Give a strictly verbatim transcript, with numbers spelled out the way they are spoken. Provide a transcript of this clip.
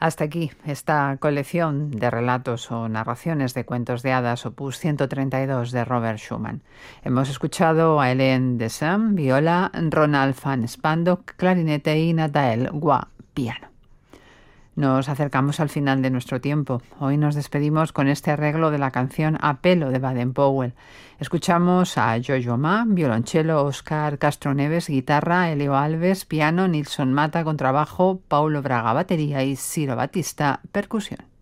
Hasta aquí esta colección de relatos o narraciones de cuentos de hadas opus ciento treinta y dos de Robert Schumann. Hemos escuchado a Hélène Deschamps, viola, Ronald van Spandock, clarinete y Nathael Gua, piano. Nos acercamos al final de nuestro tiempo. Hoy nos despedimos con este arreglo de la canción Apelo de Baden-Powell. Escuchamos a Jojo Ma, violonchelo, Oscar Castro Neves, guitarra, Elio Alves, piano, Nilson Mata, contrabajo, Paulo Braga, batería y Ciro Batista, percusión.